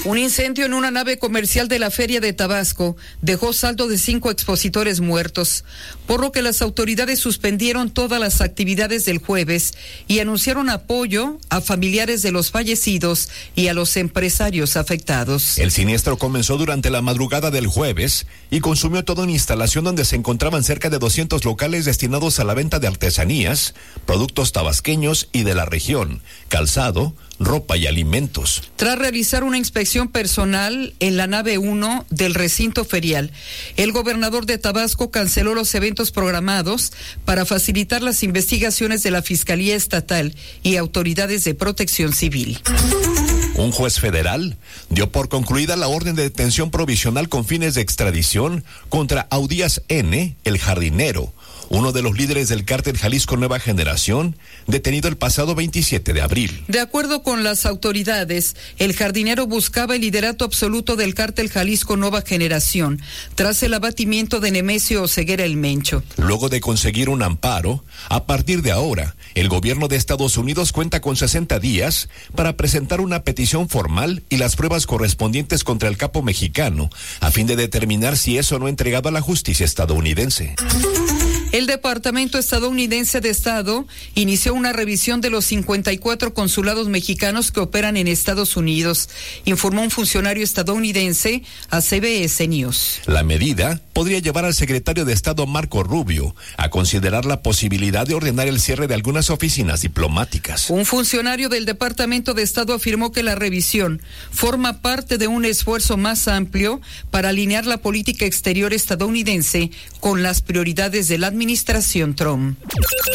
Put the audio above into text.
Un incendio en una nave comercial de la Feria de Tabasco dejó saldo de 5 expositores muertos, por lo que las autoridades suspendieron todas las actividades del jueves y anunciaron apoyo a familiares de los fallecidos y a los empresarios afectados. El siniestro comenzó durante la madrugada del jueves y consumió toda una instalación donde se encontraban cerca de 200 locales destinados a la venta de artesanías, productos tabasqueños y de la región, calzado, ropa y alimentos. Tras realizar una inspección personal en la nave 1 del recinto ferial, el gobernador de Tabasco canceló los eventos programados para facilitar las investigaciones de la Fiscalía Estatal y autoridades de protección civil. Un juez federal dio por concluida la orden de detención provisional con fines de extradición contra Audías N., el jardinero, uno de los líderes del cártel Jalisco Nueva Generación, detenido el pasado 27 de abril. De acuerdo con las autoridades, el jardinero buscaba el liderato absoluto del cártel Jalisco Nueva Generación, tras el abatimiento de Nemesio Oseguera el Mencho. Luego de conseguir un amparo, a partir de ahora, el gobierno de Estados Unidos cuenta con 60 días para presentar una petición formal y las pruebas correspondientes contra el capo mexicano, a fin de determinar si es o no entregado a la justicia estadounidense. El Departamento Estadounidense de Estado inició una revisión de los 54 consulados mexicanos que operan en Estados Unidos, informó un funcionario estadounidense a CBS News. La medida podría llevar al secretario de Estado Marco Rubio a considerar la posibilidad de ordenar el cierre de algunas oficinas diplomáticas. Un funcionario del Departamento de Estado afirmó que la revisión forma parte de un esfuerzo más amplio para alinear la política exterior estadounidense con las prioridades de la administración Trump.